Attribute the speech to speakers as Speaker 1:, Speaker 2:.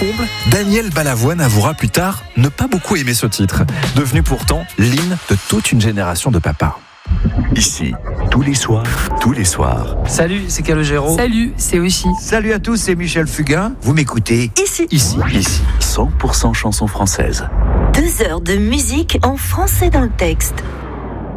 Speaker 1: comble, Daniel Balavoine avouera plus tard ne pas beaucoup aimer ce titre, devenu pourtant l'hymne de toute une génération de papas.
Speaker 2: Ici, tous les soirs.
Speaker 3: Salut, c'est Calogero.
Speaker 4: Salut, c'est Aussi.
Speaker 5: Salut à tous, c'est Michel Fugain. Vous m'écoutez
Speaker 2: Ici, 100% chansons françaises.
Speaker 6: 2 heures de musique en français dans le texte.